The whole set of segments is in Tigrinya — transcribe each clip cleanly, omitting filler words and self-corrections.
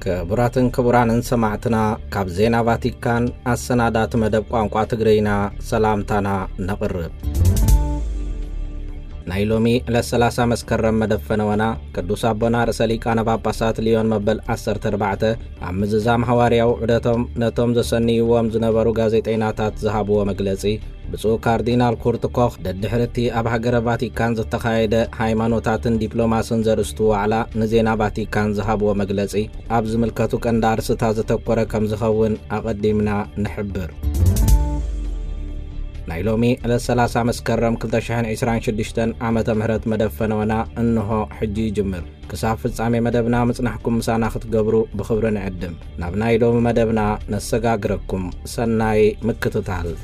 كبراتن كبرانن سمعتنا كاب زينا فاتيكان السنادات مدب قوانقوا تقرينا سلامتنا نقرب نايلومي للسلاسة مسكرم مدفنونا كدوس أبونا رساليك أنا باباسات ليون مبل أسر تربعته عم ززام حواريو عدتهم نتوم زسني وامزنبرو غازيت عيناتات زهابو ومقلسي بسو كاردينال كورتكوخ ددحرتي أب هجر فاتيكان زتقايد هايمانوتاتن دبلوماسن زرستو على نزينا فاتيكان زهابو ومقلسي أب زملكتو كندار ستازتكورا كم زخون أقدمنا نحبر نايلومي للسلاسة مسكرم كل تشحن عسران شدشتن عامة مهرات مدفنونا انه حجي جمر كسافت عامي مدبنا مصنحكم مساناخت قبرو بخبرن عدم نايلومي مدبنا نسقاقركم سناي مكتتال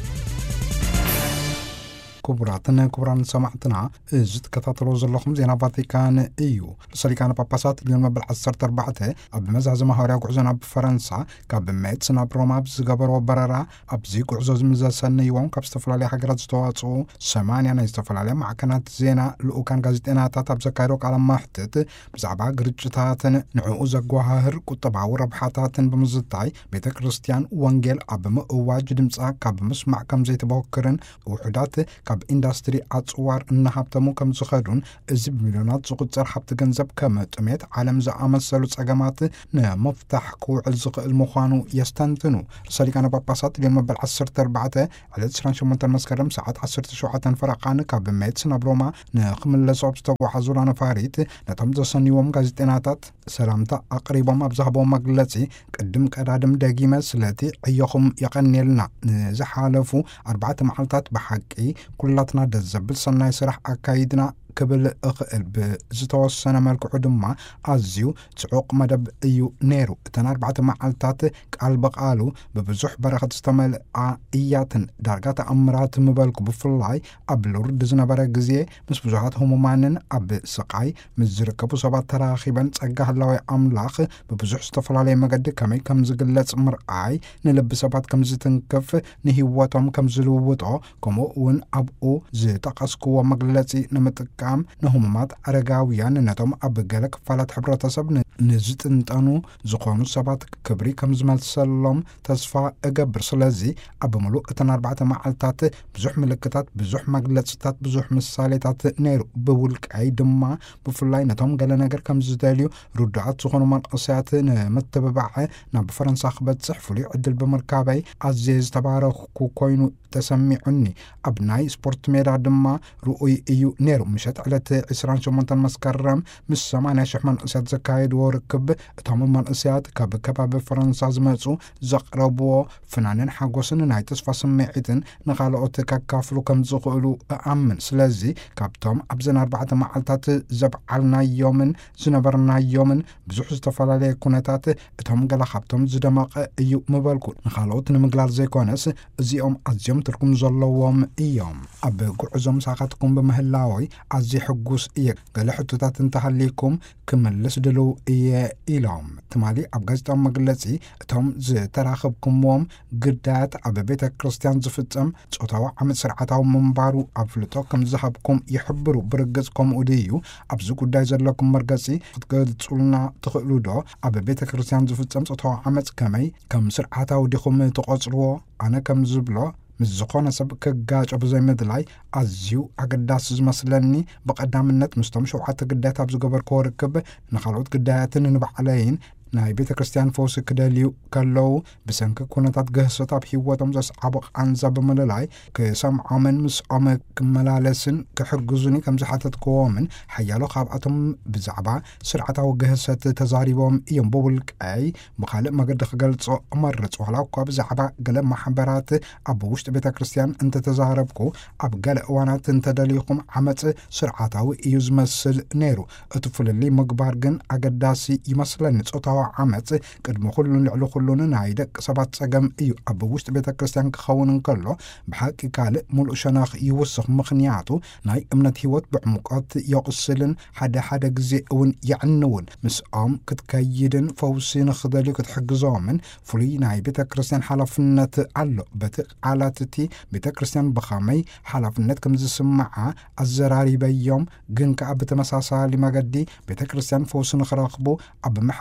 كبران سمعتنا زد كتاتلو زلخم زينا فاتيكان ايو رساليكان باباسات اليوم بالعصر تربعته اب مزعز مهاريا قعزنا بفرنسا كاب ميتسنا بروما بزقبر وبررا اب زي قعزوز مزاسن يوم كاب استفلالي حقرات استواتسو سمانيا نايستفلالي مع كانت زينا لأوكان غازيتنا تاتاب زكايروك على محتت بزعبا قرجتاتن نعو زقوهاهر كتبا وربحاتاتن بمزدتاي بيت كريستيان وانجيل اب مقواج دمسا كاب مسمع كم زيت بوكرن وحدات كاب إندستري أتصور إن حبتمو كم زخدون إزب مليونات زقطر حبت جنزب كمتميت عالم زعامة سلوت أجمعت مفتاح كوع الزق المخانو يستنتنو رسالك أنا ببساط اليوم بالعصر تربعته على تسران شمنت المسكرم ساعات عصر تشوحة فرقان كاب ميت سنبروما نخمل لصوب ستوى حزورانا فاريت نتمز سنيوم غازيتيناتات سلامتا أقريبا مبزهبو مقلتي قدم كرادم داقيمة سلاتي أيهم يقنيلنا زحالفو 4 محلتات بحقي كلاتنا دزبل سناي سرح أكايدنا كبل أخل بزتوسنا مالكو دما أزيو تعوق مدب أيو نيرو تن 4 معلتات كالبقالو ببزح برخت استمل إياتن درجات أمرات مبالكو بفلاي أبلور دزنا برقزيه مس بزحات همومانن أب سقاي مزركبو سبات تراخيبا تسقه اللوي أملاخ ببزح استفلالي مقد كمي كمزقلت مرقاي نلب سبات كمزتنكف نهيواتهم كمزلووطو كمو ون أبقو زيتاقسكو ومقلتي نمتك نهمات أرقاويان نتوم أبقالك فالات حبرتسب نزت انتانو زقونو سبات كبري كمزمال سلام تصفى أقبر سلازي أبملو اتن 4 معلتات بزح ملكتات بزح مقلتات بزح مساليتات نيرو بولك عي دما بفلاي نتوم قال نقر كمزداليو ردعات زقونو مرقصيات متببعة بفرنسا خبت سحفلي عدل بمركابي عزيز تبارك كوكوينو تسمعني أبناي سبورت ميدا دما رؤي ايو نيرو مشت على 20 شمنت المسكرم مش 8 شحمن أسياد زكايد وركب تمام من أسياد كباب فرنسا زمتو زقربو فنانين حقوسن ناي تصفى سميعتن نغالقوت كافلو كم زقلو أمن سلازي كابتوم أبزن 4 معلتات زبعلنا يومن زنبرنا يومن بزوح استفلالي كونتات تهم قال خابتوم زدماق ايو مبالكو نغالقوت نمقلال زي كونس زيوم أزيوم تركم زلوهم ايوم أبقو عزوم ساقاتكم بمهلاوي عزي حقوس إيك قال حتوتات انتحليكم كملس دلو إيا إيلام تمالي أبغازتهم مقلسي تهم زي تراخبكم وهم قدات أببيت كريستيان زفتم تقطعوا عمد سرعتهم منبارو أبفلتو كم زهبكم يحبروا برقزكم وديو أبزو قداي زرلكم مرقسي فتقاد تقولنا تخلو دو أببيت كريستيان زفتم تقطعوا عمد كمي كم سرعتهم ديخم تقصروا أنا كم زبلو مزقونا سبك جاج أبو زي مدلاي أزيو أقداس زمسلني بقدامنت مستمشوا حتى قدات أبزو قبر كوركب نخلوت قداتن نبع عليين ناي بيت كريستيان فوس كداليو كالو بسنك كونتات جهستا بحيواتهم زاس عبق عنزا بمللاي كسام عمن مس عمك ملالسن كحرقزوني كمزحاتت كوامن حيالو خابعتهم بزعبا سرعتا وجهست تزاريبهم ايام بولك اي بخالق ما قد خقلت مرت وعلاو كواب زعبا قلب محبرات أبوشت بيت كريستيان انت تزاربكو أبقال وانات انت داليكم عمت سرعتا وإيوز مسل نيرو اتفل اللي مقبارقن أقداسي يمسلن عمت قدم خلون لعلو خلون نايدك سبات سقم ايو أبوشت بيت كريستيان كخون انكالو بحاكي كالي ملو شناخ يوسخ مخنياتو ناي امنت هيوت بعمقات يقصلن حدا قزي اون يعنون مسقام كتكايدن فوسين خدالي كتحقزومن فلي ناي بيت كريستيان حلفنت علو بتق علاتتي بيت كريستيان بخامي حلفنت كمز سمعها الزراري بيوم قنك أب تمساسالي مقدي بيت كريستيان فوسين خراخبو أب محقز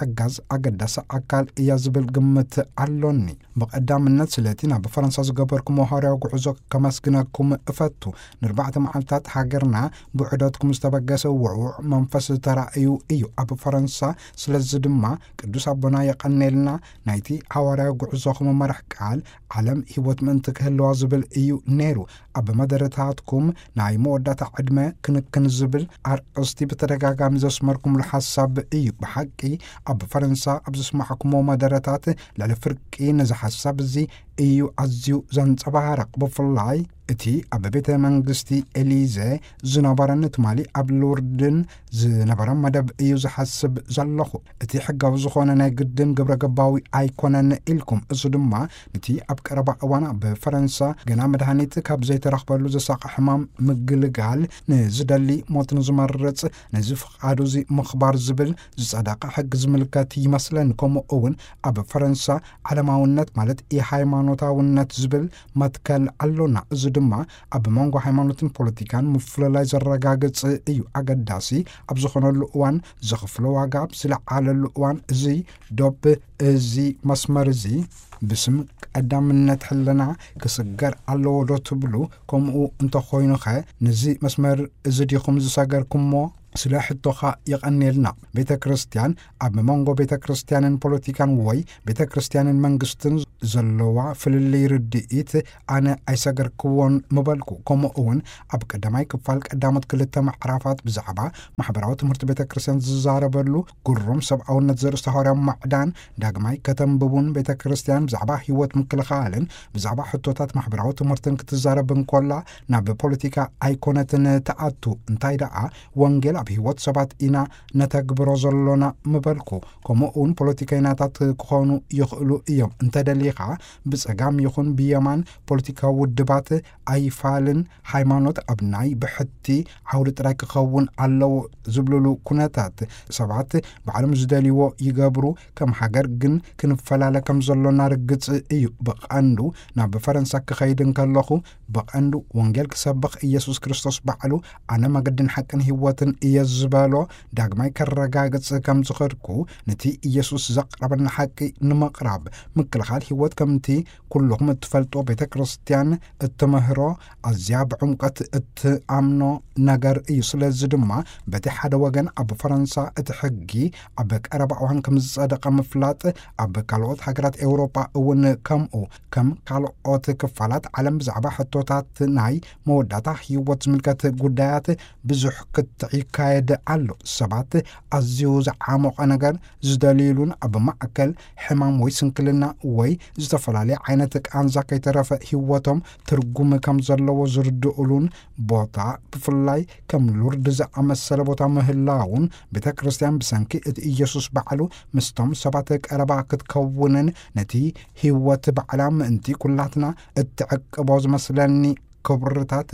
ኣገዳሲ ኣካል እያ ዝብል ግምት ኣሎኒ ብቐዳምነት ስለቲና ብፈረንሳ ዝገበርኩም ሃዋርያዊ ጉዕዞ ከመስግነኩም እፈቱ ንርባዕተ መዓልትታት ሃገርና ብዑደትኩም ዝተበገሰ ውዕውዕ መንፈስ ተራእዩ እዩ ኣብ ፈረንሳ ስለዚ ድማ ቅዱስ ኣቦና የቐነልና ናይቲ ሃዋርያዊ ጉዕዞኩም መራሕ ቃል ዓለም ህይወት ምእንቲ ክህልዋ ዝብል እዩ ነይሩ ኣብ መደረታትኩም ናይ መወዳእታ ዕድመ ክንክን ዝብል ኣርእስቲ ብተደጋጋሚ ዘስመርኩምሉ ሓሳብ እዩ ብሓቂ ኣብ ፈረንሳ ኣብ ዝስማዕኩሞ መደረታት ልዕሊ ፍርቂ ነዚ ሓሳብ እዚ እዩ ኣዝዩ ዘንፀባርቕ ብፍላይ እቲ ኣብ ቤተ መንግስቲ ኤሊዜ ዝነበረን ትማሊ ኣብ ሎርድን ዝነበረ መደብ እዩ ዝሓስብ ዘለኹ እቲ ሕጋዊ ዝኾነ ናይ ግድን ግብረ ገባዊ ኣይኮነን ኢልኩም እዚ ድማ ነቲ ኣብ ቀረባ እዋን ብፈረንሳ ገና መድሃኒት ካብ ዘይተረኽበሉ ዘሳቀ ሕማም ምግልጋል ንዝደሊ ሞት ንዝመርፅ ነዚ ፍቓዱ እዚ ምኽባር ዝብል ዝጸደቐ ሕጊ ዝምልከት ይመስለኒ ከምኡ እውን ኣብ ፈረንሳ ዓለማውነት ማለት ሃይማኖታውነት ዝብል መትከል ኣሎና እዚ ድማ ኣብ መንጎ ሃይማኖትን ፖለቲካን ምፍልላይ ዘረጋግጽ እዩ ኣገዳሲ ኣብ ዝኾነሉ እዋን ዝኽፍሎ ዋጋ ዝለዓለሉ እዋን እዚ ዶብ እዚ መስመር እዚ ብስም ቀዳምነት ሕልና ክስገር ኣለዎ ዶ ትብሉ ከምኡ እንተኾይኑኸ ነዚ መስመር እዚ ዲኹም ዝሰገርኩሞ ስለ ሕቶኻ ይቐኒልና ቤተ ክርስቲያን ኣብ መንጎ ቤተ ክርስቲያንን ፖለቲካን ወይ ቤተ ክርስቲያንን መንግስትን ዘለዋ ፍልልይ ርድኢት ኣነ ኣይሰገርክዎን ምበልኩ ከምኡ እውን ኣብ ቀዳማይ ክፋል ቀዳሞት ክልተ ምዕራፋት ብዛዕባ ማሕበራዊ ትምህርቲ ቤተ ክርስቲያን ዝዛረበሉ ጉሩም ሰብኣውነት ዘርእስተ ሃዋርያዊ ማዕዳን ዳግማይ ከተንብቡን ቤተ ክርስቲያን ብዛዕባ ህይወት ምክልኻልን ብዛዕባ ሕቶታት ማሕበራዊ ትምህርትን ክትዛረብ እንኮላ ናብ ፖለቲካ ኣይኮነትን ተኣቱ እንታይ ደኣ ወንጌል ኣብ ህይወት ሰባት ኢና ነተግብሮ ዘሎና ምበልኩ ከምኡ እውን ፖለቲከኛታት ክኾኑ ይኽእሉ እዮም እንተደሊኻ ብጸጋም ይኹን ብየማን ፖለቲካዊ ውድባት ኣይፋልን ሃይማኖት ኣብ ናይ ብሕቲ ዓውዲ ጥራይ ክኸውን ኣለዎ ዝብልሉ ኩነታት ሰባት ባዕሎም ዝደልይዎ ይገብሩ ከም ሃገር ግን ክንፈላለ ከም ዘሎና ርግጽ እዩ ብቐንዱ ናብ ፈረንሳ ክኸይድን ከለኹ ብቐንዱ ወንጌል ክሰብኽ ኢየሱስ ክርስቶስ ባዕሉ ኣነ መገድን ሓቅን ህይወትን እየ ዝበሎ ዳግማይ ከረጋግጽ ከም ዝኽድኩ ነቲ ኢየሱስ ዘቕረበና ሓቂ ንምቕራብ ምክልኻል ህይወት ከምቲ ኩልኩም እትፈልጦ ቤተ ክርስቲያን እትምህሮ ኣዝያ ብዕምቀት እትኣምኖ ነገር እዩ ስለዚ ድማ በቲ ሓደ ወገን ኣብ ፈረንሳ እቲ ሕጊ ኣብ ቀረባ እዋን ከም ዝጸደቐ ምፍላጥ ኣብ ካልኦት ሃገራት ኤውሮጳ እውን ከምኡ ከም ካልኦት ክፋላት ዓለም ብዛዕባ ሕቶታት ናይ መወዳእታ ህይወት ዝምልከት ጉዳያት ብዙሕ ይካየድ ኣሎ ሰባት ኣዝዩ ዝዓመቐ ነገር ዝደልዩሉን ኣብ ማዕከል ሕማም ወይ ስንክልና ወይ ዝተፈላለየ ዓይነት ቃንዛ ከይተረፈ ህይወቶም ትርጉም ከም ዘለዎ ዝርድኡሉን ቦታ ብፍላይ ከም ሎርድ ዝኣመሰለ ቦታ ምህላውን ቤተ ክርስቲያን ብሰንኪ እቲ ኢየሱስ ባዕሉ ምስቶም ሰባት ቀረባ ክትከውንን ነቲ ህይወት ባዕላ ምእንቲ ኩላትና እትዕቅቦ ዝመስለኒ ክብርታት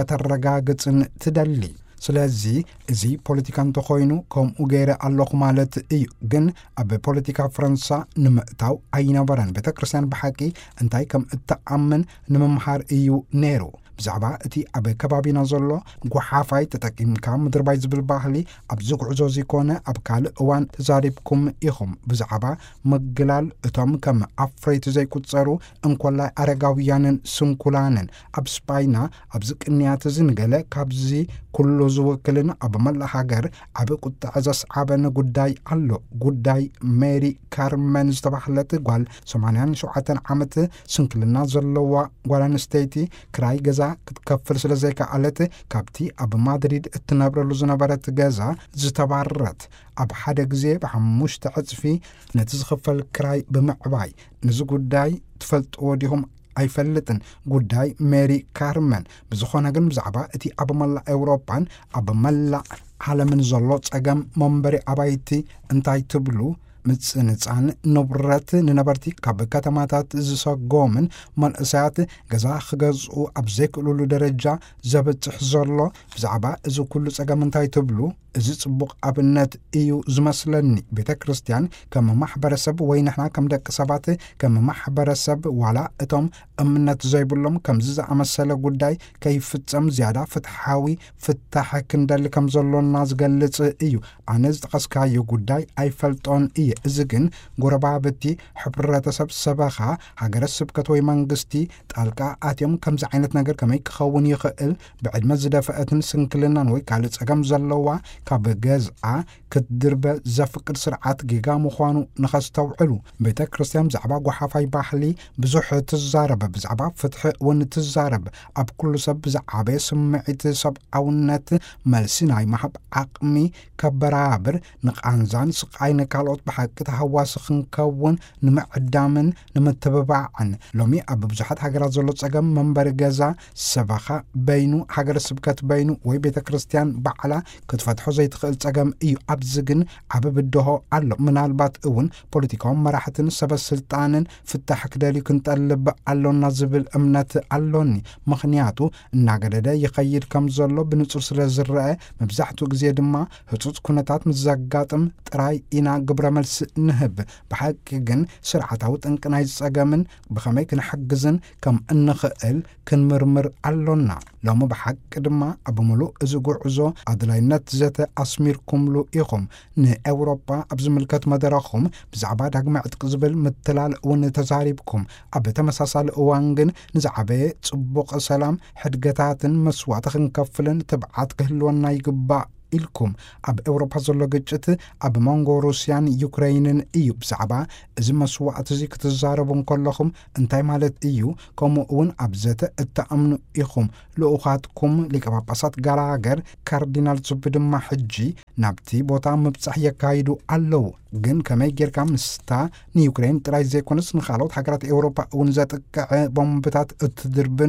ከተረጋግጽን ትደሊ ስለዚ እዚ ፖለቲካ እንተኾይኑ ከምኡ ገይረ ኣለኹ ማለት እዩ ግን ኣብ ፖለቲካ ፍረንሳ ንምእታው ኣይነበረን ቤተ ክርስቲያን ብሓቂ እንታይ ከም እተኣምን ንምምሃር እዩ ነይሩ ብዛዕባ እቲ ኣብ ከባቢና ዘሎ ጓሓፋይ ተጠቂምካ ምድርባይ ዝብል ባህሊ ኣብ ዝጉዕዞ ዝኾነ ኣብ ካልእ እዋን ተዛሪብኩም ኢኹም ብዛዕባ ምግላል እቶም ከም ኣፍረይቲ ዘይቁፀሩ እንኮላይ ኣረጋውያንን ስንኩላንን ኣብ ስፓይና ኣብ ዝቅንያት ዝንገለ ካብዚ ኩሉ ዝውክልን ኣብ መላእ ሃገር ዓብ ቁጣዕ ዘስዓበን ጉዳይ ኣሎ ጉዳይ ሜሪ ካርመን ዝተባህለት ጓል 87 ዓመት ስንክልና ዘለዋ ጓል ኣንስተይቲ ክራይ ገዛ ክትከፍል ስለ ዘይከኣለት ካብቲ ኣብ ማድሪድ እትነብረሉ ዝነበረት ገዛ ዝተባረረት ኣብ ሓደ ግዜ ብ5 ዕፅፊ ነቲ ዝኽፈል ክራይ ብምዕባይ ነዚ ጉዳይ ትፈልጥዎ ዲኹም ኣይፈልጥን ጉዳይ ሜሪ ካርመን ብዝኾነ ግን ብዛዕባ እቲ ኣብ መላእ ኤውሮፓን ኣብ መላእ ዓለምን ዘሎ ጸገም መንበሪ ኣባይቲ እንታይ ትብሉ ምጽንጻን ንብረት ንነበርቲ ካብ ከተማታት ዝሰጎምን መንእሰያት ገዛ ክገዝኡ ኣብ ዘይክእልሉ ደረጃ ዘበጽሕ ዘሎ ብዛዕባ እዚ ኩሉ ጸገም እንታይ ትብሉ እዚ ጽቡቕ ኣብነት እዩ ዝመስለኒ ቤተ ክርስቲያን ከም ማሕበረሰብ ወይ ንሕና ከም ደቂ ሰባት ከም ማሕበረሰብ ዋላ እቶም እምነት ዘይብሎም ከምዚ ዝኣመሰለ ጉዳይ ከይፍጸም ዝያዳ ፍትሓዊ ፍታሕ ክንደሊ ከም ዘሎና ዝገልጽ እዩ ኣነ ዝጠቐስካዮ ጉዳይ ኣይፈልጦን እየ እዚ ግን ጎረባብቲ ሕብረተሰብ ሰበኻ ሃገረ ስብከት ወይ መንግስቲ ጣልቃ ኣትዮም ከምዚ ዓይነት ነገር ከመይ ክኸውን ይኽእል ብዕድመ ዝደፈአትን ስንክልናን ወይ ካልእ ፀገም ዘለዋ ካብ ገዝኣ ክትድርበ ዘፍቅድ ስርዓት ጌጋ ምዃኑ ንኸስተውዕሉ ቤተ ክርስቲያን ብዛዕባ ጓሓፋይ ባህሊ ብዙሕ ትዛረበ ብዛዕባ ፍትሒ እውን ትዛረብ ኣብ ኩሉ ሰብ ብዛዕበየ ስምዒት ሰብኣውነት መልሲ ናይ ማሃብ ዓቕሚ ከበራብር ንቃንዛን ስቃይ ንካልኦት ብሓቂ ተሃዋሲ ክንከውን ንምዕዳምን ንምትብባዕን ሎሚ ኣብ ብዙሓት ሃገራት ዘሎ ፀገም መንበሪ ገዛ ሰበኻ በይኑ ሃገረ ስብከት በይኑ ወይ ቤተ ክርስቲያን ባዕላ ክትፈትሖ ዘይትኽእል ፀገም እዩ ኣብዚ ግን ዓብ ብድሆ ኣሎ ምናልባት እውን ፖለቲካውን መራሕትን ሰበስልጣንን ፍታሕ ክደልዩ ክንጠልብ ኣሎና ዝብል እምነት ኣሎኒ ምኽንያቱ እናገደደ ይኸይድ ከም ዘሎ ብንጹር ስለ ዝረአ መብዛሕትኡ ግዜ ድማ ህፁፅ ኩነታት ምዘጋጥም ጥራይ ኢና ግብረ መልሲ ንህብ ብሓቂ ግን ስርዓታዊ ጥንቂ ናይ ዝፀገምን ብኸመይ ክንሕግዝን ከም እንኽእል ክንምርምር ኣሎና ሎሚ ብሓቂ ድማ ኣብ ሙሉእ እዚ ጉዕዞ ኣድላይነት ዘተ ኣስሚርኩምሉ ኢኹም ንኤውሮጳ ኣብ ዝምልከት መደረኹም ብዛዕባ ዳግመ ዕጥቂ ዝብል ምትላል እውን ተዛሪብኩም ኣብ ተመሳሳሊ እዋን ግን ንዝዓበየ ጽቡቕ ሰላም ሕድገታትን መስዋዕቲ ክንከፍልን ትብዓት ክህልወና ይግባእ ኢልኩም ኣብ ኤውሮፓ ዘሎ ግጭት ኣብ መንጎ ሩስያን ዩክሬንን እዩ ብዛዕባ እዚ መስዋዕቲ እዚ ክትዛረቡ ከለኹም እንታይ ማለት እዩ ከምኡ እውን ኣብ ዘተ እተኣምኑ ኢኹም ልኡኻትኩም ሊቀ ጳጳሳት ጋላገር ካርዲናል ዙቢ ድማ ሕጂ ናብቲ ቦታ ምብጻሕ የካይዱ ኣለዉ ግን ከመይ ጌርካ ምስታ ንዩክሬን ጥራይ ዘይኮነስ ንኻልኦት ሃገራት ኤውሮፓ እውን ዘጥቅዐ ቦምብታት እትድርብን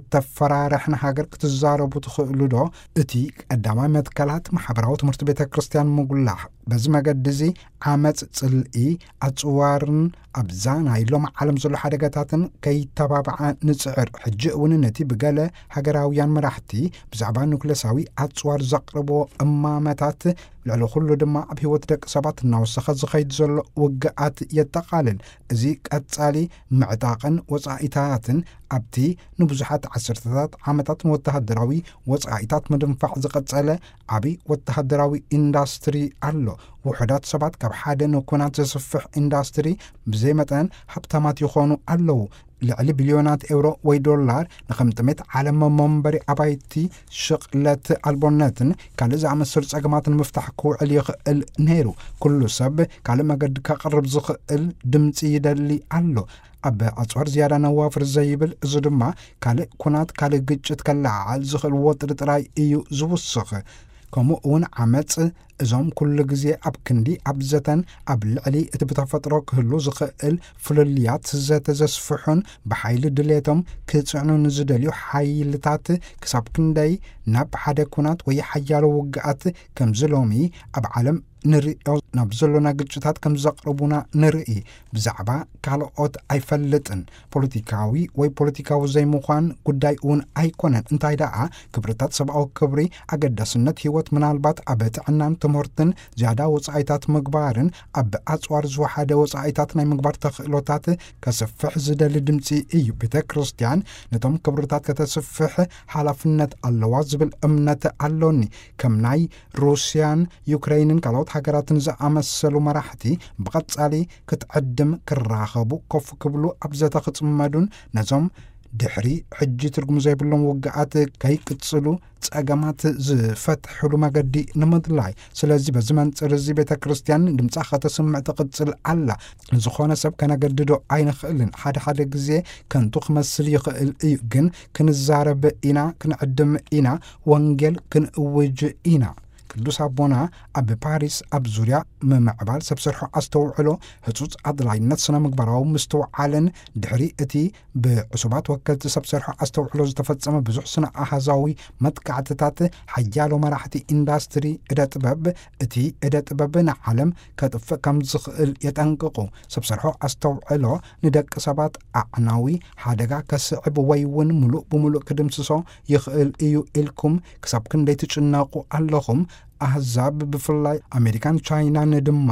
እተፈራርሕን ሃገር ክትዛረቡ ትኽእሉ ዶ እቲ ቀዳማይ መትከላት ማሕበራዊ ትምህርቲ ቤተ ክርስቲያን ምጉላሕ በዚ መገዲ እዚ ዓመፅ ጽልኢ ኣጽዋርን ኣብዛ ናይ ሎም ዓለም ዘሎ ሓደጋታትን ከይተባብዓ ንጽዕር ሕጂ እውን ነቲ ብገለ ሃገራውያን መራሕቲ ብዛዕባ ኑክለሳዊ ኣጽዋር ዘቕርቦ እማመታት ልዕሊ ኩሉ ድማ ኣብ ህይወት ደቂ ሰባት እናወሰኸ ዝኸይድ ዘሎ ውግኣት የጠቓልል እዚ ቀጻሊ ምዕጣቕን ወጻኢታትን ኣብቲ ንብዙሓት ዓሰርተታት ዓመታት ወተሃደራዊ ወጻኢታት ምድንፋዕ ዝቐጸለ ዓብይ ወተሃደራዊ ኢንዳስትሪ ኣሎ ውሕዳት ሰባት ካብ ሓደ ንኩናት ዘስፍሕ ኢንዳስትሪ ብዘይ መጠን ሃብታማት ይኾኑ ኣለዉ ልዕሊ ቢልዮናት ኤውሮ ወይ ዶላር ንኸምጥሜት ዓለም መንበሪ ኣባይቲ ሽቕለት ኣልቦነትን ካልእ ዝኣመሰሉ ፀገማትን ምፍታሕ ክውዕል ይኽእል ነይሩ ኩሉ ሰብ ካልእ መገዲ ከቕርብ ዝኽእል ድምፂ ይደሊ ኣሎ ኣብ ኣጽዋር ዝያዳ ነዋፍር ዘይብል እዚ ድማ ካልእ ኩናት ካልእ ግጭት ከለዓል ዝኽእል ወጥሪ ጥራይ እዩ ዝውስኽ ከምኡ እውን ዓመፅ እዞም ኩሉ ግዜ ኣብ ክንዲ ኣብ ዘተን ኣብ ልዕሊ እቲ ብተፈጥሮ ክህሉ ዝኽእል ፍልልያት ዘተ ዘስፍሑን ብሓይሊ ድሌቶም ክጽዕኑ ንዝደልዩ ሓይልታት ክሳብ ክንደይ ናብ ሓደ ኩናት ወይ ሓያሎ ውግኣት ከምዚ ሎሚ ኣብ ዓለም ንሪኦ ናብ ዘሎና ግጭታት ከም ዘቕርቡና ንርኢ ብዛዕባ ካልኦት ኣይፈልጥን ፖለቲካዊ ወይ ፖለቲካዊ ዘይምዃን ጉዳይ እውን ኣይኮነን እንታይ ደኣ ክብርታት ሰብኣዊ ክብሪ ኣገዳስነት ህይወት ምናልባት ኣብ ጥዕናን ትምህርትን ዝያዳ ወጻኢታት ምግባርን ኣብ ኣጽዋር ዝወሓደ ወጻኢታት ናይ ምግባር ተኽእሎታት ከስፍሕ ዝደሊ ድምፂ እዩ ቤተ ክርስቲያን ነቶም ክብርታት ከተስፍሕ ሓላፍነት ኣለዋ ዝብል እምነት ኣሎኒ ከም ናይ ሩስያን ዩክሬንን ካልኦት ሃገራትን ዝኣመሰሉ መራሕቲ ብቐጻሊ ክትዕድም ክራኸቡ ኮፍ ክብሉ ኣብ ዘተ ክጽመዱን ነዞም ድሕሪ ሕጂ ትርጉም ዘይብሎም ውግኣት ከይቅጽሉ ፀገማት ዝፈትሕሉ መገዲ ንምድላይ ስለዚ በዚ መንፅር እዚ ቤተ ክርስቲያን ድምፃ ከተስምዕ ትቕጽል ኣላ ዝኾነ ሰብ ከነገድዶ ኣይንኽእልን ሓደ ግዜ ከንቱ ክመስል ይኽእል እዩ ግን ክንዛረብ ኢና ክንዕድም ኢና ወንጌል ክንእውጅ ኢና ቅዱስ ኣቦና ኣብ ፓሪስ ኣብ ዙርያ ምምዕባል ሰብ ስርሑ ኣስተውዕሎ ህጹጽ ኣድላይነት ስነ ምግባራዊ ምስትውዓልን ድሕሪ እቲ ብዕሱባት ወከልቲ ሰብ ስርሑ ኣስተውዕሎ ዝተፈጸመ ብዙሕ ስነ ኣሃዛዊ መጥቃዕትታት ሓያሎ መራሕቲ ኢንዳስትሪ ዕደ ጥበብ እቲ ዕደ ጥበብ ንዓለም ከጥፍእ ከም ዝኽእል የጠንቅቑ ሰብ ስርሑ ኣስተውዕሎ ንደቂ ሰባት ኣዕናዊ ሓደጋ ከስዕብ ወይ እውን ሙሉእ ብምሉእ ክድምስሶ ይኽእል እዩ ኢልኩም ክሳብ ክንደይ ትጭነቁ ኣለኹም ኣህዛብ ብፍላይ ኣሜሪካን ቻይናን ድማ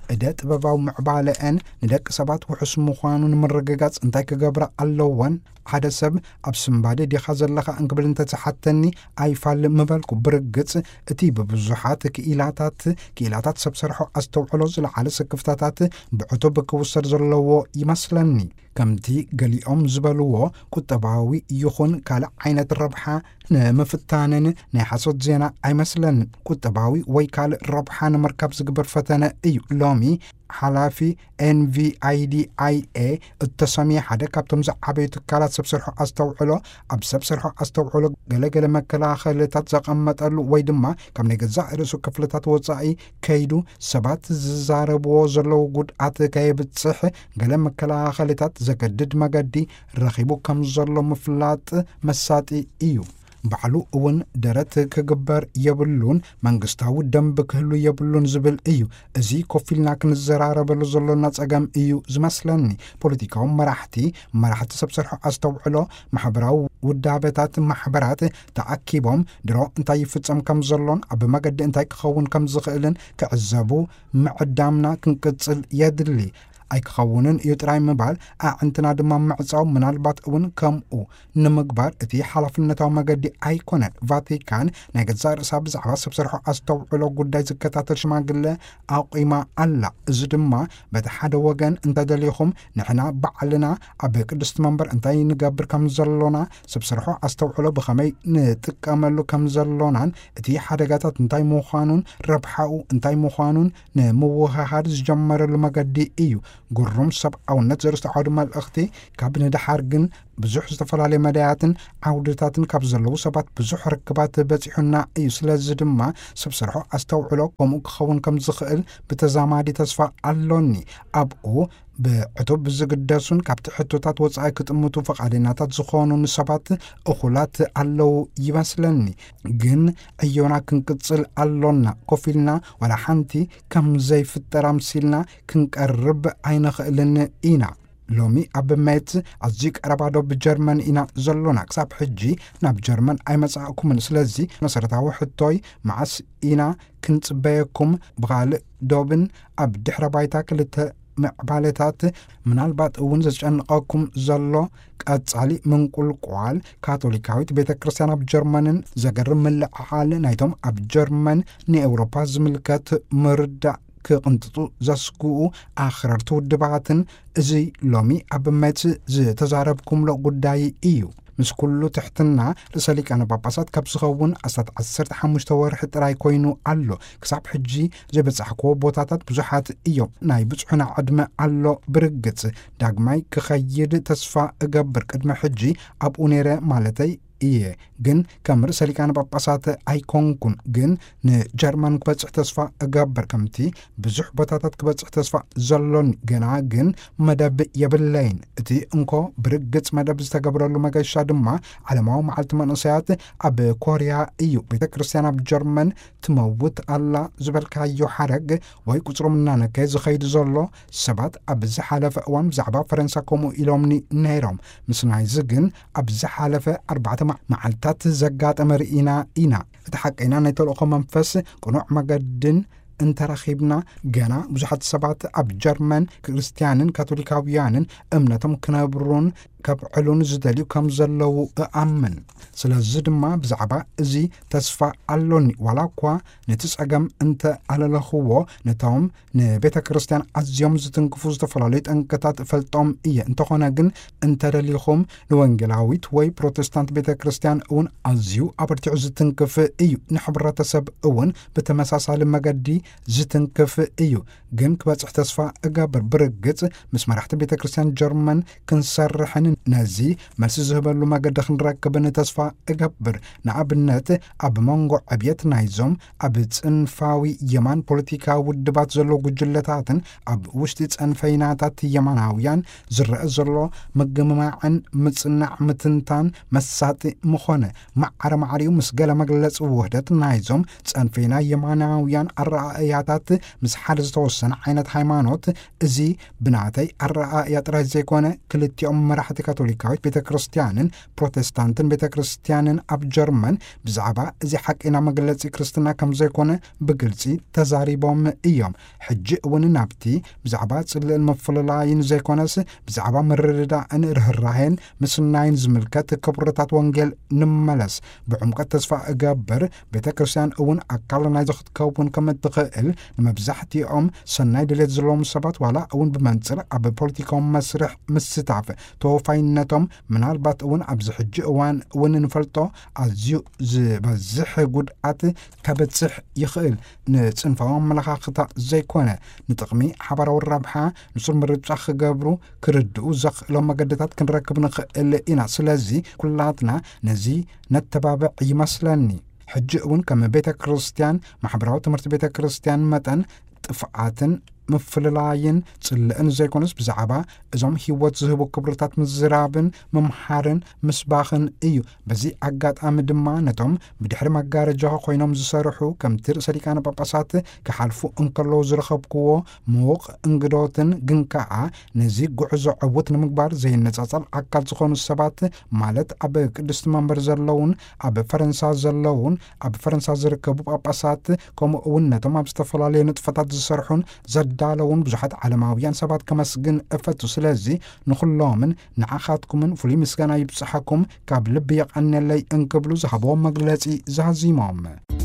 إداة بباو معبالئن ندك سبات وحس مخوانون مرقاقات انتاي كقبرا اللوان حدا سب أبسنبادي دي خازر لخا انقبل انت تحتني أي فال مبالكو برقت اتي ببزوحات كإلاتات سبسرحو أستوعلوز لحالة سكفتاتات بعتوبك وسرزلوو يمسلني كمتي قليهم زبالوو كتباوي يخون كالا عينة الربحة نمفتانن نحاسود زينا أي مسلن كتباوي ويكال الربحة نمركب زقبر فتانا ايو لومي حلافي NVIDIA التسمية حدا كابتم زعبية كالات سبسرحو أستوعلو أب سبسرحو أستوعلو قلقل مكلا خلطات زقمتالو ويدما كم نجزع رسو كفلتات وصائي كيدو سبات زاربو زلو قد آتكاي بتصح قل مكلا خلطات زكدد مقدي رخيبو كم زلو مفلات مساتي إيو بعلو اون درت كجبر يبلون منغستاو دنب كهلو يبلون زبل ايو ازي كوفيلنا كنزرارب لزلونا صقام ايو زمسلني بوليتيكاو مرحتي سبسرحو استوعلو محبراو ودابتات محبرات تاكيبهم درو انتاي يفصم كم زلون اب مقد انتاي كخون كم زخيلن كعزبو معدامنا كنقصل يدلي أي كخونن يتراي مبال أعنتنا دما معصاو منالبات اون كمو نمقبار اتي حلفنتاو مقدي أي كونت فاتيكان ناقزار ساب زعبا سبسرحو أستوعلو قداي زكتاتر شماقل أو قيمة ألا زدما بتحاد وغن انتا دليخم نحنا بعلنا أبي قدست منبر انتاي نقابر كم زلونا سبسرحو أستوعلو بخمي نتكاملو كم زلونان اتي حادقاتات انتاي موخانون ربحاو انتاي موخانون نموها هارز جمر المقدي ايو قرم سب أو نتزرست عودما الأختي كابن دحارقن بزوح استفلالي مداياتن عودتاتن كابزلو سبات بزوح ركبات باتحنا أي سلاز دما سبسرحو أستوعلو وموك خون كم زخئل بتزامادي تصفى اللوني أبقو بعتوب بزقداسون كابت حتوتات وصعي كتمتو فقعديناتات زخونو نسبات أخولات اللو يمسلني جن أيونا كنكتصل اللونا كوفيلنا ولا حانتي كم زي في الترامسيلنا كنكرب عين خيلن إينا لومي أبميت أزيك أربادو بجرمن إنا زلونا كساب حجي ناب جرمن أي مساعكم من سلازي نصرتاو حطوي معس إنا كنت بيكم بغال دوبن أب دحر بايتاك معبالتات من البات اون زجنقاكم زلو قصالي منقل قوال كاثوليكاويت بيت كريستيان بجرمن زغرم ملعال نايتوم بجرمن ني اوروبا زملكت مردا كقنطو زسكو اخررتو دباتن زي لومي ابمت زي تزاربكم لو قداي ايو مش كله تحتنا لسالك أنا باباسات كبسخون أستات عسرت حموش تورح تراي كوينو ألو كساب حجي جبت حكو بوتاتات بزحات إيو ناي بزحنا عدم ألو برقت داقماي كخيد تسفى أقبر قدم حجي أبونيرا مالتي إيه جن كمر سالكان باباسات أيكونكون جن نجرمان كبتصح تصفى أقبر كمتي بزح بطاطات كبتصح تصفى زلون جنا جن مدب يبلين تي انكو برقت مدب استقبر له مقاش دما على ما معلت منصيات أب كوريا إيو بيت كريستيان بجرمان تموت الله زبالكا يو حرق ويكسرو منانا كيز خيد زلو سبات أب زحالف أوان زعبا فرنسا كومو إلومني نيروم مسناي زقن أب زحالف 4 معلتات زقات أمرئينا إينا اتحقينا نيتلقو منفس قنوع مقدن انت رخيبنا جانا بزحات سبات أب جرمن كريستيانن كاثوليكاويانن امنتم كنابرون كبعلون زداليو كم زلو أمن سلازي دما بزعبا ازي تسفى اللوني ولا كوا نتسعقم انت على لخوو نتاوم نبيتا كريستيان عزيوم زتنكفوز تفلاليت انكتات فلتوم إيا انتو خناقن انت رليخوم نوانجلاويت وي بروتستانت بيتا كريستيان اون عزيو أبرتعو زتنكف إيو نحبر تسب اون بتمساسا لمقادي زتنكف إيو جن كباتح تسفى اقابر برقت مسمرحت بيتا كريستيان جرمن كنسرحن نازي مالس زهبلو ما قد نركب تسفى اقبر نعبنات اب مونغو ابيت نايزوم اب تنفاوي يمان بوليتيكا ودبات زلو قجلتاتن اب وشت تنفيناتات يماناويان زرق زلو مقمماعن متصنع متنتان مساتي مخونة معر معريو مسقال مقلس ووهدت نايزوم تنفينا يماناويان الرأياتات مسحال زتوسن عينت هايمانوت ازي بناتي الرأيات رازيكونا كلتي مرحتك ካቶሊካዊት ቤተ ክርስቲያንን ፕሮቴስታንትን ቤተ ክርስቲያንን ኣብ ጀርመን ብዛዕባ እዚ ሓቂና መግለጺ ክርስትና ከም ዘይኮነ ብግልጺ ተዛሪቦም እዮም። ሕጂ እውን ናብቲ ብዛዕባ ጽልእን መፍለላይን ዘይኮነስ ብዛዕባ ምርድዳእን ርህራሄን ምስናይን ዝምልከት ክብርታት ወንጌል ንመለስ ብዕምቀት ተስፋ እገብር ቤተ ክርስቲያን እውን ኣካል ናይ ዝኽትከውን ከም እትኽእል ንመብዛሕትኦም ሰናይ ድሌት ዘለዎም ሰባት ዋላ እውን ብመንፅር ኣብ ፖለቲካዊ መስርሕ ምስታፍ ተወፋይነቶም ምናልባት እውን ኣብዚ ሕጂ እዋን እውን ንፈልጦ ኣዝዩ ዝበዝሕ ጉድኣት ከበፅሕ ይኽእል ንፅንፋዊ ኣመለኻኽታ ዘይኮነ ንጥቕሚ ሓበራዊ ረብሓ ንጹር ምርጫ ክገብሩ ክርድኡ ዘኽእሎም መገድታት ክንረክብ ንኽእል ኢና። ስለዚ ኩላትና ነዚ ነተባብዕ ይመስለኒ። ሕጂ እውን ከም ቤተ ክርስቲያን ማሕበራዊ ትምህርቲ ቤተ ክርስቲያን መጠን ጥፍኣትን ምፍልላይን ጽልእን ዘይኮነስ ብዛዕባ እዞም ህይወት ዝህቡ ክብርታት ምዝራብን ምምሓርን ምስባኽን እዩ። በዚ ኣጋጣሚ ድማ ነቶም ብድሕሪ መጋረጃ ኮይኖም ዝሰርሑ ከምቲ ርእሰ ሊቃነ ጳጳሳት ክሓልፉ እንከለዉ ዝረኸብክዎ ምዉቕ እንግዶትን ግን ከዓ ነዚ ጉዕዞ ዕውት ንምግባር ዘይነጻጸል ኣካል ዝኾኑ ሰባት ማለት ኣብ ቅድስቲ መንበር ዘለውን ኣብ ፈረንሳ ዘለውን ኣብ ፈረንሳ ዝርከቡ ጳጳሳት ከምኡ እውን ነቶም ኣብ ዝተፈላለዩ ንጥፈታት ዝሰርሑን ዳለውን ብዙሓት ዓለማውያን ሰባት ከመስግን እፈቱ። ስለዚ ንኹሎምን ንዓኻትኩምን ፍሉይ ምስጋና ይብጽሐኩም ካብ ልቢ የቐነለይ እንክብሉ ዝሃቦም መግለጺ ዘሃዚሞም።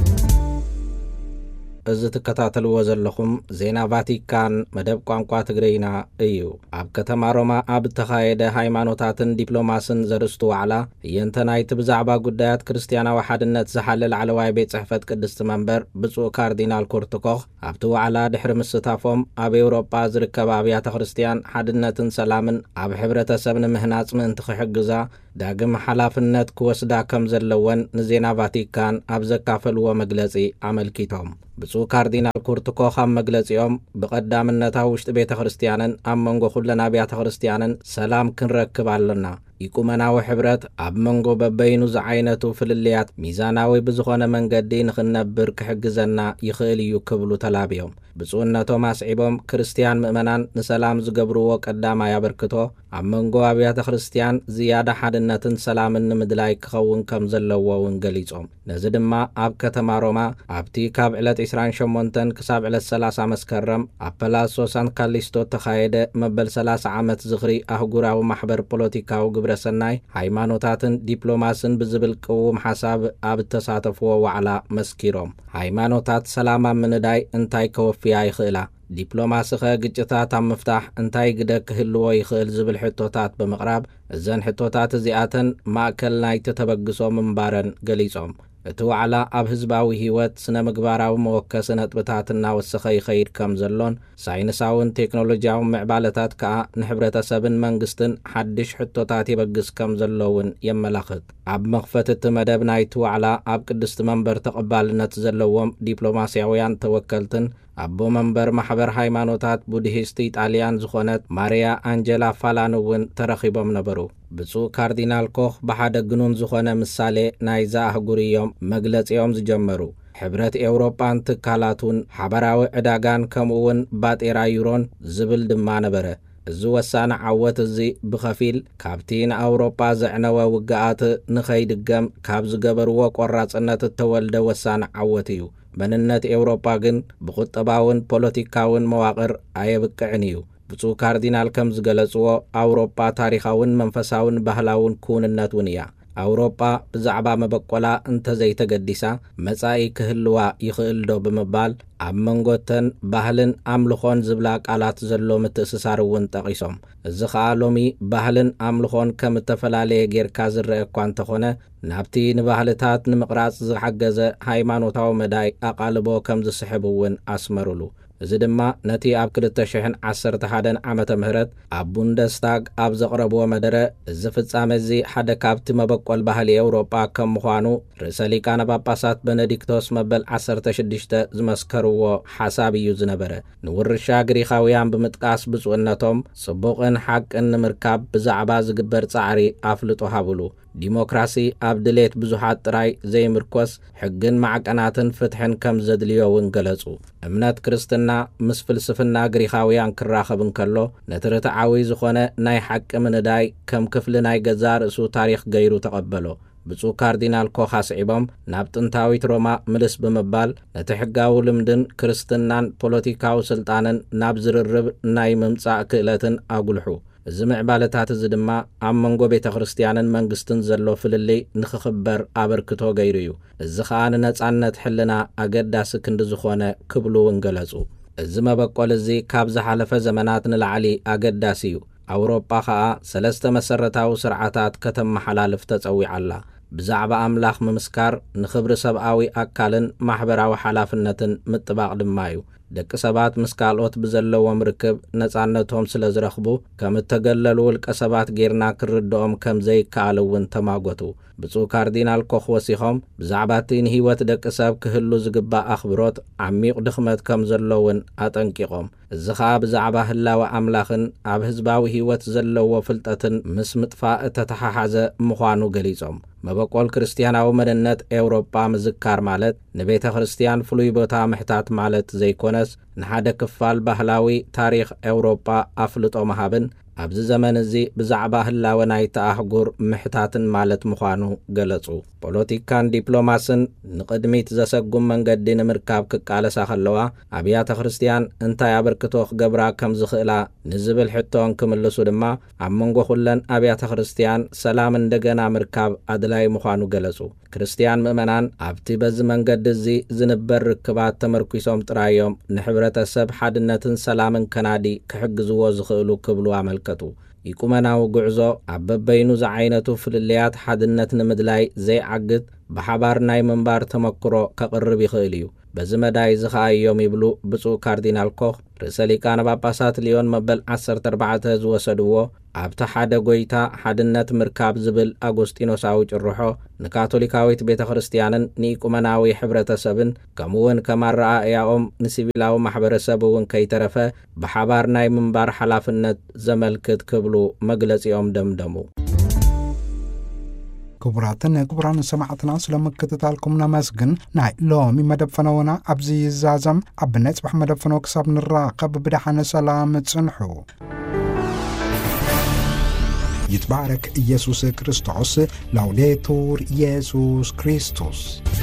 እዚ ትከታተልዎ ዘለኹም ዜና ቫቲካን መደብ ቋንቋ ትግርኛ እዩ። ኣብ ከተማ ሮማ ኣብ ተኻየደ ሃይማኖታትን ዲፕሎማስን ዘርእስቱ ዋዕላ እየንተናይቲ ብዛዕባ ጉዳያት ክርስቲያናዊ ሓድነት ዝሓልል ዓለዋይ ቤት ጽሕፈት ቅድስቲ መንበር ብፁዕ ካርዲናል ኮርትኮኽ ኣብቲ ዋዕላ ድሕሪ ምስታፎም ኣብ ኤውሮጳ ዝርከባ ኣብያተ ክርስቲያን ሓድነትን ሰላምን ኣብ ሕብረተሰብ ንምህናጽ ምእንቲ ክሕግዛ ዳግም ሓላፍነት ክወስዳ ከም ዘለወን ንዜና ቫቲካን ኣብ ዘካፈልዎ መግለጺ ኣመልኪቶም። ብፁዕ ካርዲናል ኮርትኮኽ ኣብ መግለጺኦም ብቐዳምነታዊ ውሽጢ ቤተ ክርስቲያንን ኣብ መንጎ ኩለን ኣብያተ ክርስቲያንን ሰላም ክንረክብ ኣለና። ይቁመናዊ ሕብረት ኣብ መንጎ በበይኑ ዝዓይነቱ ፍልልያት ሚዛናዊ ብዝኾነ መንገዲ ንኽነብር ክሕግዘና ይኽእል እዩ ክብሉ ተላብዮም። ብፁዕነቶም ኣስዒቦም ክርስቲያን ምእመናን ንሰላም ዝገብርዎ ቀዳማይ ኣበርክቶ ኣብ መንጎ ኣብያተ ክርስቲያን ዝያዳ ሓድነትን ሰላምን ንምድላይ ክኸውን ከም ዘለዎ እውን ገሊጾም። ነዚ ድማ ኣብ ከተማ ሮማ ኣብቲ ካብ ዕለት 28 ክሳብ ዕለት 30 መስከረም ኣብ ፓላሶ ሳን ካሊስቶ ተኻየደ መበል 30 ዓመት ዝኽሪ ኣህጉራዊ ማሕበር ፖለቲካዊ ግብረ ሰናይ ሃይማኖታትን ዲፕሎማስን ብዝብል ቅውም ሓሳብ ኣብ ተሳተፍዎ ዋዕላ መስኪሮም ሃይማኖታት ሰላም ኣብ ምንዳይ እንታይ ከወፍያ ይኽእላ፣ ዲፕሎማሲ ኸ ግጭታት ኣብ ምፍታሕ እንታይ ግደ ክህልዎ ይኽእል ዝብል ሕቶታት ብምቕራብ እዘን ሕቶታት እዚኣተን ማእከል ናይቲ ተበግሶ ምንባረን ገሊጾም እቲ ዋዕላ ኣብ ህዝባዊ ህይወት ስነ ምግባራዊ መወከሲ ነጥብታት እናወሰኸ ይኸይድ ከም ዘሎን ሳይንሳውን ቴክኖሎጂያውን ምዕባለታት ከዓ ንሕብረተሰብን መንግስትን ሓድሽ ሕቶታት ይበግስ ከም ዘለውን የመላኽት። ኣብ መኽፈት እቲ መደብ ናይቲ ዋዕላ ኣብ ቅድስቲ መንበር ተቐባልነት ዘለዎም ዲፕሎማስያውያን ተወከልትን ኣቦ መንበር ማሕበር ሃይማኖታት ቡድሂስት ኢጣልያን ዝኾነት ማርያ አንጀላ ፋላን እውን ተረኺቦም ነበሩ። ብፁዕ ካርዲናል ኮኽ ብሓደ ግኑን ዝኾነ ምሳሌ ናይዛ ኣህጉር እዮም መግለጺኦም ዝጀመሩ። ሕብረት ኤውሮጳን ትካላቱን ሓበራዊ ዕዳጋን ከምኡውን ባጤራ ዩሮን ዝብል ድማ ነበረ። እዚ ወሳነ ዓወት እዚ ብኸፊል ካብቲ ንኣውሮጳ ዘዕነወ ውግኣት ንኸይድገም ካብ ዝገበርዎ ቆራጽነት እተወልደ ወሳነ ዓወት እዩ። መንነት ኤውሮጳ ግን ብቁጠባውን ፖለቲካውን መዋቕር ኣየብቅዕን እዩ። ብፁዕ ካርዲናል ከም ዝገለጽዎ ኣውሮጳ ታሪኻውን መንፈሳውን ባህላውን ክውንነት እውን እያ። ኣውሮጳ ብዛዕባ መበቆላ እንተዘይተገዲሳ መጻኢ ክህልዋ ይኽእል ዶ ብምባል ኣብ መንጎተን ባህልን ኣምልኾን ዝብላ ቃላት ዘሎ ምትእስሳር እውን ጠቒሶም። እዚ ኸዓ ሎሚ ባህልን ኣምልኾን ከም እተፈላለየ ጌርካ ዝርአ እኳ እንተኾነ ናብቲ ንባህልታት ንምቕራጽ ዝሓገዘ ሃይማኖታዊ መዳይ ኣቓልቦ ከም ዝስሕብ እውን ኣስመሩሉ። እዚ ድማ ነቲ ኣብ 2011 ዓመተ ምህረት ኣብ ቡንደስታግ ኣብ ዘቕረብዎ መደረ እዚ ፍጻመ እዚ ሓደ ካብቲ መበቆል ባህሊ ኤውሮጳ ከም ምዃኑ ርእሰ ሊቃነ ጳጳሳት ቤኔዲክቶስ መበል 16 ዝመስከርዎ ሓሳብ እዩ ዝነበረ። ንውርሻ ግሪኻውያን ብምጥቃስ ብፁዕነቶም ጽቡቕን ሓቅን ንምርካብ ብዛዕባ ዝግበር ጻዕሪ ኣፍልጦ ሃብሉ። ዲሞክራሲ ኣብ ድሌት ብዙሓት ጥራይ ዘይምርኮስ ሕግን ማዕቀናትን ፍትሕን ከም ዘድልዮውን ገለጹ። እምነት ክርስትና ምስ ፍልስፍና ግሪኻውያን ክራኸብ እንከሎ ነቲ ርትዓዊ ዝኾነ ናይ ሓቂ ምንዳይ ከም ክፍሊ ናይ ገዛ ርእሱ ታሪኽ ገይሩ ተቐበሎ። ብፁዕ ካርዲናል ኮኽ ኣስዒቦም ናብ ጥንታዊት ሮማ ምልስ ብምባል ነቲ ሕጋዊ ልምድን ክርስትናን ፖለቲካዊ ስልጣንን ናብ ዝርርብ ናይ ምምጻእ ክእለትን ኣጉልሑ። እዚ ምዕባለታት እዚ ድማ ኣብ መንጎ ቤተ ክርስቲያንን መንግስትን ዘሎ ፍልልይ ንኽኽበር ኣበርክቶ ገይሩ እዩ። እዚ ኸኣ ንነጻነት ሕልና ኣገዳሲ ክንዲ ዝኾነ ክብሉ እውን ገለጹ። እዚ መበቆል እዚ ካብ ዝሓለፈ ዘመናት ንላዕሊ ኣገዳሲ እዩ። ኣውሮጳ ኸኣ 3 መሰረታዊ ስርዓታት ከተመሓላልፍ ተጸዊዓላ። ብዛዕባ ኣምላኽ ምምስካር፣ ንኽብሪ ሰብኣዊ ኣካልን ማሕበራዊ ሓላፍነትን ምጥባቕ ድማ እዩ። ደቂ ሰባት ምስ ካልኦት ብዘለዎም ርክብ ነጻነቶም ስለ ዝረኽቡ ከም እተገለሉ ውልቀ ሰባት ጌርና ክርድኦም ከም ዘይከኣል እውን ተማጎቱ። ብፁዕ ካርዲናል ኮኽ ወሲኾም ብዛዕባ እቲ ንህይወት ደቂ ሰብ ክህሉ ዝግባእ ኣኽብሮት ዓሚቕ ድኽመት ከም ዘለውን ኣጠንቂቖም። እዚ ኸኣ ብዛዕባ ህላዊ ኣምላኽን ኣብ ህዝባዊ ህይወት ዘለዎ ፍልጠትን ምስ ምጥፋእ እተተሓሓዘ ምዃኑ ገሊጾም። መበቆል ክርስቲያናዊ መንነት ኤውሮጳ ምዝካር ማለት ንቤተ ክርስቲያን ፍሉይ ቦታ ምሕታት ማለት ዘይኮነስ ንሓደ ክፋል ባህላዊ ታሪኽ ኤውሮጳ ኣፍልጦ መሃብን ኣብዚ ዘመን እዚ ብዛዕባ ህላወ ናይቲ ኣህጉር ምሕታትን ማለት ምዃኑ ገለጹ። ፖለቲካን ዲፕሎማስን ንቕድሚት ዘሰጉም መንገዲ ንምርካብ ክቃለሳ ከለዋ ኣብያተ ክርስቲያን እንታይ ኣበርክቶ ክገብራ ከም ዝኽእላ ንዝብል ሕቶን ክምልሱ ድማ ኣብ መንጎ ኩለን ኣብያተ ክርስቲያን ሰላም እንደገና ምርካብ ኣድላይ ምዃኑ ገለጹ። ክርስቲያን ምእመናን ኣብቲ በዚ መንገዲ እዚ ዝንበር ርክባት ተመርኪሶም ጥራዮም ንሕብረተሰብ ሓድነትን ሰላምን ከናዲ ክሕግዝዎ ዝኽእሉ ክብሉ ኣመልከቱ። ይቁመናዊ ጉዕዞ ኣብ በበይኑ ዝዓይነቱ ፍልልያት ሓድነት ንምድላይ ዘይዓግድ ብሓባር ናይ ምንባር ተመክሮ ከቕርብ ይኽእል እዩ። በዚ መዳይ ዝኸኣዮም ይብሉ ብፁዕ ካርዲናል ኮኽ ርእሰ ሊቃነ ጳጳሳት ሊዮን መበል 14 ዝወሰድዎ ኣብቲ ሓደ ጎይታ ሓድነት ምርካብ ዝብል ኣጎስጢኖሳዊ ጭርሖ ንካቶሊካዊት ቤተ ክርስቲያንን ንኢቁመናዊ ሕብረተሰብን ከምኡውን ከም ኣረኣእያኦም ንሲቪላዊ ማሕበረሰብ እውን ከይተረፈ ብሓባር ናይ ምንባር ሓላፍነት ዘመልክት ክብሉ መግለጺኦም ደምደሙ። ክቡራትን ክቡራን ሰማዕትና ስለምክትታልኩም ነመስግን። ናይ ሎሚ መደብ ፈነወና ኣብዚ ይዛዘም ኣብ ናይ ጽባሕ መደብ ፈነወ ክሳብ ንራኸብ ብድሓነ ሰላም ጽንሑ። ይትባረክ ኢየሱስ ክርስቶስ። ላውዴቱር ኢየሱስ ክርስቶስ።